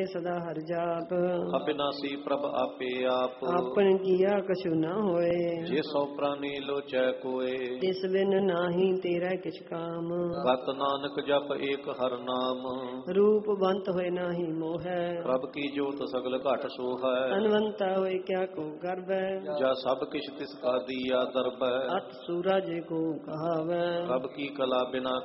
ਸਦਾ ਹਰਿ ਜਾਪ। ਅਬਿਨਾਸੀ ਪ੍ਰਭ ਆਪੇ ਆਪ। ਆਪਨ ਕੀਆ ਕਛੁ ਨ ਹੋਏ। ਜੇ ਸੋ ਪ੍ਰਾਨੀ ਲੋਚੈ ਕੋਏ। ਤਿਸ ਬਿਨ ਨਾਹੀ ਤੇਰਾ ਕਿਛ ਕਾਮ। ਗਤ ਨਾਨਕ ਜਪ ਏਕ ਹਰਿ ਨਾਮ। ਰੂਪ ਬੰਤ ਹੋਏ ਨਾਹੀ ਮੋਹੈ। ਪ੍ਰਭ ਕੀ ਜੋਤ ਸਗਲ ਘਟ ਸੋਹੈ। ਅਨਵੰਤਾ ਹੋਏ ਕਿਆ ਕੋ ਗਰਬੈ। ਜਾ ਸਭ ਕਿਛ ਤਿਸ ਕਾ ਦੀਆ ਦਰਬੈ। ਅਤ ਸੂਰਜ ਕੋ ਕਹਾਵੈ। ਪ੍ਰਭ ਕੀ ਕਲਾ ਬਿਨਾ